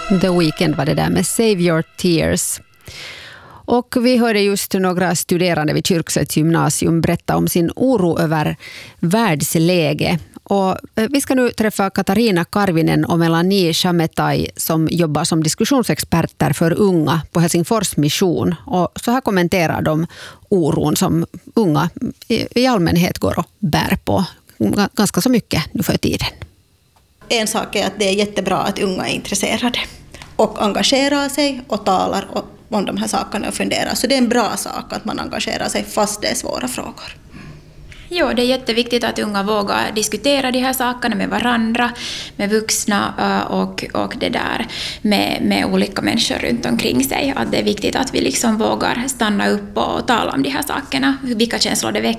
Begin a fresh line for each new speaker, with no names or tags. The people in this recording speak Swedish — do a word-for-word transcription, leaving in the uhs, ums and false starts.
The Weeknd var det där med Save Your Tears. Och vi hörde just några studerande vid Kyrkslätts gymnasium berätta om sin oro över världsläge. Och vi ska nu träffa Katarina Karvinen och Melanie Chametai som jobbar som diskussionsexperter för unga på Helsingfors mission. Och så här kommenterar de oron som unga i allmänhet går och bär på ganska så mycket nu för tiden.
En sak är att det är jättebra att unga är intresserade och engagerar sig och talar om de här sakerna och funderar. Så det är en bra sak att man engagerar sig fast det är svåra frågor.
Jo, det är jätteviktigt att unga vågar diskutera de här sakerna med varandra, med vuxna och, och det där med, med olika människor runt omkring sig. Att det är viktigt att vi liksom vågar stanna upp och tala om de här sakerna, vilka känslor det